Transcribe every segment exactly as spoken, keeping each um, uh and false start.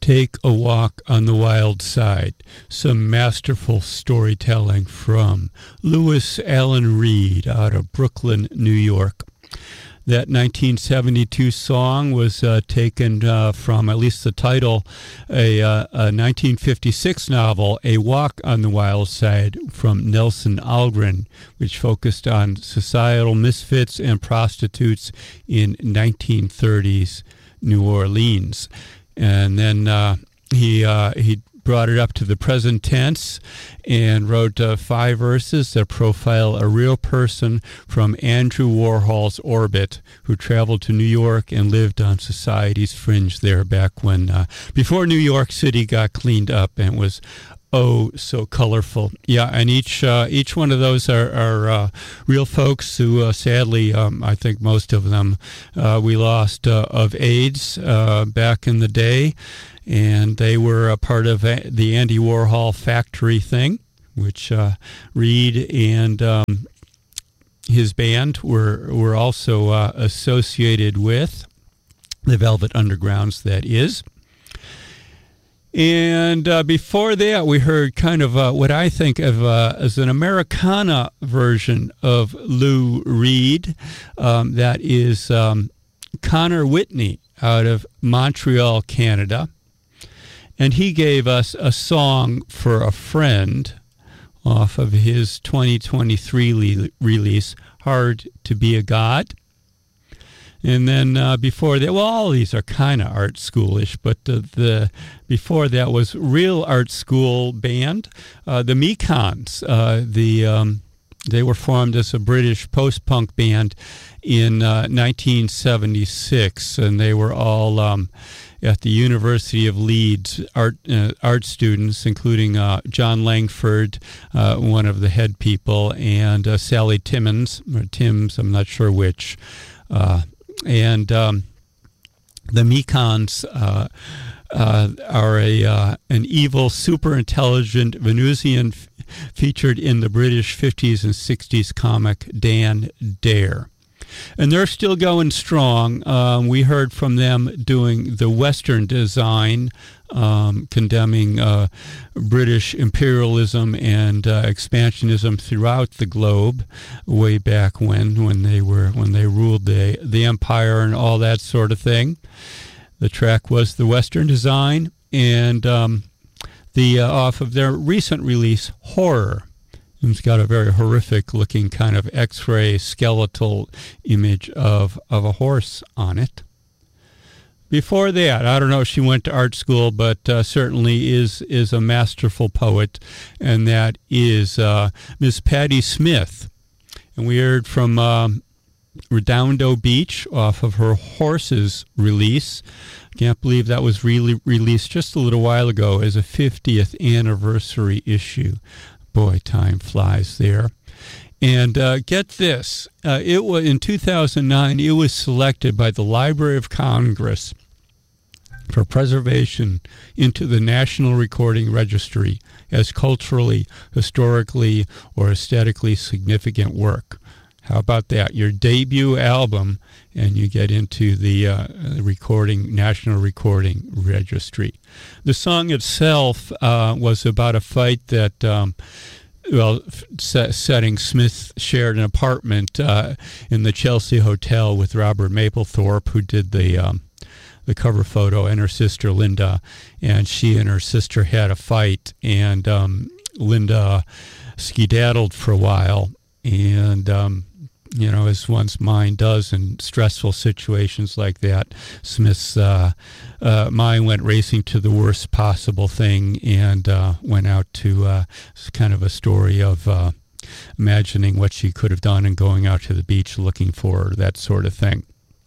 Take a Walk on the Wild Side. Some masterful storytelling from Lewis Allen Reed out of Brooklyn, New York. That nineteen seventy-two song was uh, taken uh, from, at least the title, a, uh, a nineteen fifty-six novel, A Walk on the Wild Side, from Nelson Algren, which focused on societal misfits and prostitutes in nineteen thirties New Orleans. And then uh, he uh, he brought it up to the present tense and wrote uh, five verses that profile a real person from Andrew Warhol's orbit who traveled to New York and lived on society's fringe there back when, uh, before New York City got cleaned up and was oh so colorful. Yeah, and each uh, each one of those are, are uh, real folks who uh, sadly, um, I think most of them, uh, we lost uh, of AIDS uh, back in the day. And they were a part of the Andy Warhol factory thing, which uh, Reed and um, his band were were also uh, associated with, the Velvet Undergrounds, that is. And uh, before that, we heard kind of uh, what I think of uh, as an Americana version of Lou Reed. Um, that is um, Connor Whitney out of Montreal, Canada. And he gave us a song for a friend off of his twenty twenty-three le- release, Hard to Be a God. And then uh, before that, well, all these are kind of art schoolish, but the, the before that was real art school band, uh, the Mekons. Uh, the um, they were formed as a British post-punk band in uh, nineteen seventy-six, and they were all um, at the University of Leeds art uh, art students, including uh, John Langford, uh, one of the head people, and uh, Sally Timmins, or Timms, I'm not sure which. Uh, and um, the Mekons uh, uh, are a uh, an evil, super intelligent Venusian f- featured in the British fifties and sixties comic Dan Dare. And they're still going strong. Um, we heard from them doing the Western design, um, condemning uh, British imperialism and uh, expansionism throughout the globe, way back when, when they were when they ruled the the empire and all that sort of thing. The track was the Western design, and um, the uh, off of their recent release, Horror. It's got a very horrific-looking kind of X-ray skeletal image of, of a horse on it. Before that, I don't know if she went to art school, but uh, certainly is is a masterful poet, and that is uh, Miss Patti Smith. And we heard from um, Redondo Beach off of her Horses release. Can't believe that was re- released just a little while ago as a fiftieth anniversary issue. Boy, time flies there. And uh, get this, uh, it was in two thousand nine, it was selected by the Library of Congress for preservation into the National Recording Registry as culturally, historically, or aesthetically significant work. How about that? Your debut album, and you get into the uh, recording National Recording Registry. The song itself uh, was about a fight that, um, well, set, setting Smith shared an apartment uh, in the Chelsea Hotel with Robert Mapplethorpe, who did the um, the cover photo, and her sister Linda, and she and her sister had a fight, and um, Linda skedaddled for a while, and um, you know, as one's mind does in stressful situations like that, Smith's uh, uh, mind went racing to the worst possible thing, and uh, went out to uh, kind of a story of uh, imagining what she could have done and going out to the beach looking for her, that sort of thing.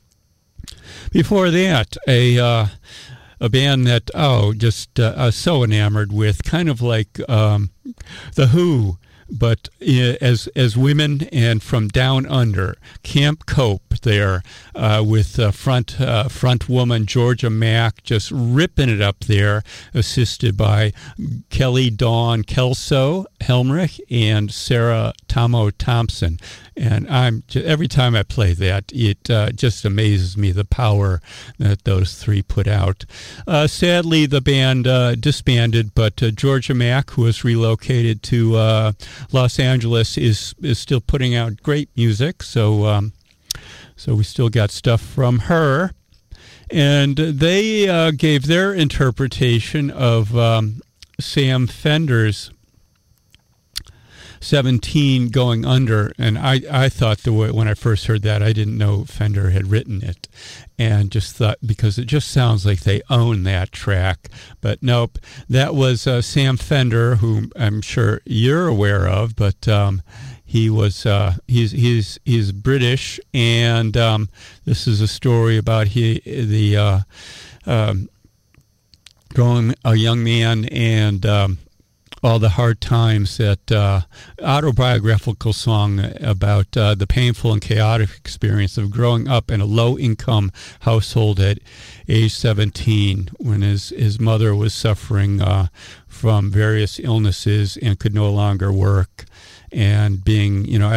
Before that, a uh, a band that, oh, just uh, I was so enamored with, kind of like um, The Who. but uh, as as women and from down under, Camp Cope there uh, with uh, front uh, front woman Georgia Mack just ripping it up there, assisted by Kelly Dawn Kelso Helmrich and Sarah Tomo Thompson. And I'm every time I play that, it uh, just amazes me the power that those three put out. Uh, sadly, the band uh, disbanded, but uh, Georgia Mack, who was relocated to uh, Los Angeles, is is still putting out great music. So, um, so we still got stuff from her, and they uh, gave their interpretation of um, Sam Fender's seventeen Going Under, and I, I thought the way when I first heard that, I didn't know Fender had written it, and just thought, because it just sounds like they own that track, but nope, that was uh, Sam Fender, who I'm sure you're aware of, but um, he was uh, he's he's he's British, and um, this is a story about he the uh, um, growing a young man and um, all the hard times, that uh, autobiographical song about uh, the painful and chaotic experience of growing up in a low-income household at age seventeen, when his, his mother was suffering uh, from various illnesses and could no longer work, and being, you know,